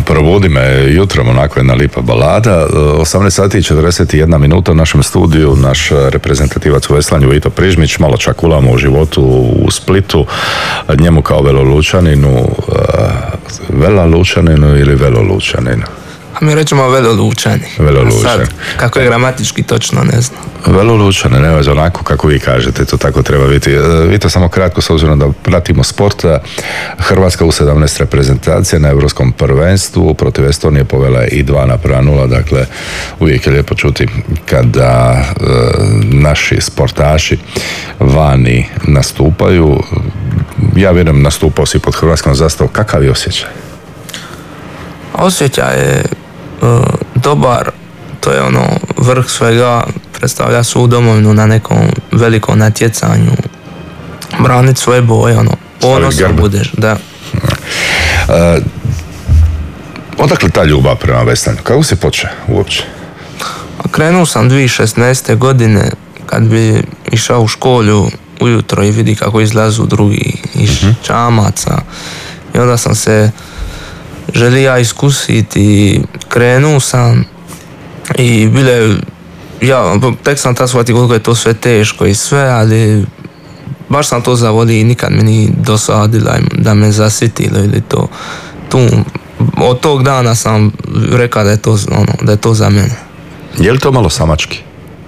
Probudi me jutrom, onako jedna lipa balada. 18 sati i 41 minuta u našem studiju, naš reprezentativac u veslanju Vito Prižmić, malo čakulamo u životu u Splitu, njemu kao velolučaninu, velolučaninu ili velolučaninu? A mi rećemo velolučani. Velolučani. Kako je gramatički točno, ne znam. Velolučani, ne znam, onako kako vi kažete, to tako treba biti. Vito, samo kratko, s obzirom da pratimo sport, Hrvatska u 17 reprezentacija na Europskom prvenstvu protiv Estonije povela i 2:0, dakle uvijek je lijepo čuti kada naši sportaši vani nastupaju. Ja vjerujem, nastupao si pod hrvatskom zastavom, kakav je osjećaj? Osjećaj je dobar, to je ono vrh svega, predstavlja svu domovinu na nekom velikom natjecanju, braniti svoje boje, ono, ponosan budeš, da. Odakle ta ljubav prema veslanju? Kako si počeo uopće? Krenuo sam 2016. godine kad bi išao u školu ujutro i vidi kako izlazu drugi iz čamaca i onda sam se želio iskusiti, krenuo sam i bile, ja tek sam tad shvatio koliko je to sve teško i sve, ali baš sam to zavolio i nikad mi nije dosadilo da me zasitilo ili to. Od tog dana sam rekao da je to za mene. Je li to malo samački?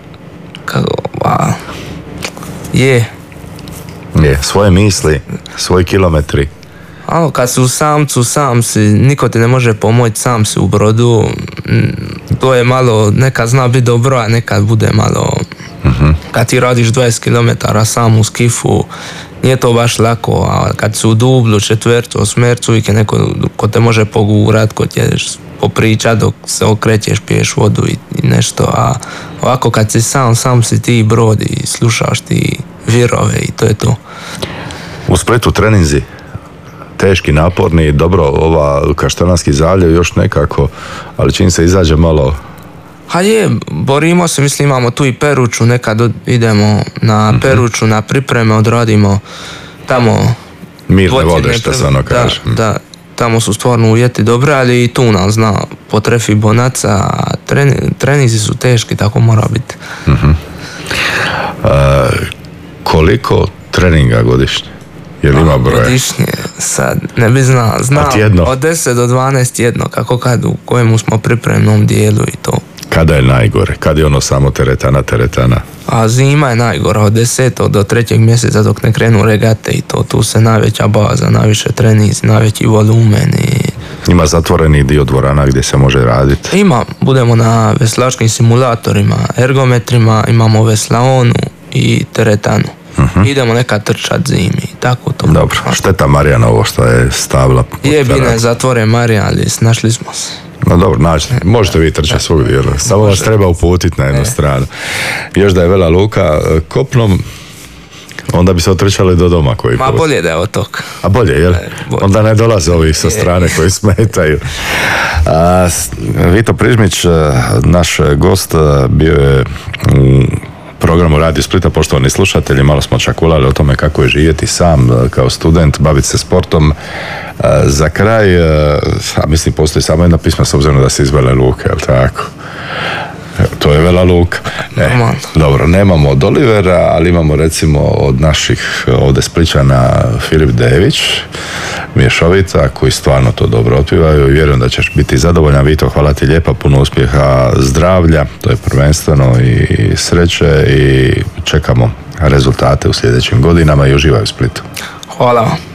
Je. Je, svoje misli, svoji kilometri. Kad si u samcu, sam si, niko ti ne može pomoći, sam si u brodu, to je malo, nekad zna biti dobro, a nekad bude malo, kad ti radiš 20 km sam u skifu, nije to baš lako, a kad si u dublu, četvrtu, osmercu, uvijek je neko ko te može pogurat, ko ćeš popričat dok se okrećeš, piješ vodu i nešto, a ovako kad si sam si ti brod i slušaš ti virove i to je to. U Splitu treninzi? Teški, naporni, dobro, ova Kaštelanski zaljev još nekako, ali čim se izađe malo... Borimo se, mislim, imamo tu i Peruču, nekad idemo na Peruču, na pripreme, odradimo tamo... Mirne vode, što se ono kaže. Da, tamo su stvarno uvjeti dobre, ali i tu nam zna potrefi bonaca, trenizi su teški, tako mora biti. Koliko treninga godišnje? Jel ima broje? Godišnje, sad, ne bi znao. Od 10 do 12 tjedno, kako kad, u kojemu smo pripremnom dijelu i to. Kada je najgore? Kad je ono samo teretana? A zima je najgora, od 10. do 3. mjeseca dok ne krenu regate i to. Tu se najveća baza, najviše trenizi, najveći volumen i... Ima zatvoreni dio dvorana gdje se može raditi? Ima, budemo na veslačkim simulatorima, ergometrima, imamo veslaonu i teretanu. Idemo nekad trčat zimi, tako to. Dobro, šteta Marijana ovo što je stavila. Je bine zatvore Marijan, ali snašli smo se. No dobro, možete vi trčati svugdje, samo vas treba uputiti na jednu stranu. Još da je Vela Luka kopnom, onda bi se otrčali do doma koji put. Bolje da je otok. A bolje, jel? Bolje. Onda ne dolaze ovi sa strane koji smetaju. Vito Prižmić, naš gost, bio je u programu Radio Splita. Poštovani slušatelji, malo smo čakulali o tome kako je živjeti sam kao student, baviti se sportom. Za kraj, mislim, postoji samo jedna pisma s obzirom da se iz Vele Luke, jel tako? To je Vela Luka. Dobro, nemamo od Olivera, ali imamo recimo od naših ovdje Spličana Filip Dević, mješovita, koji stvarno to dobro otpivaju i vjerujem da ćeš biti zadovoljan. Vito, hvala ti lijepa, puno uspjeha, zdravlja, to je prvenstveno, i sreće, i čekamo rezultate u sljedećim godinama i uživaj u Splitu. Hvala vam.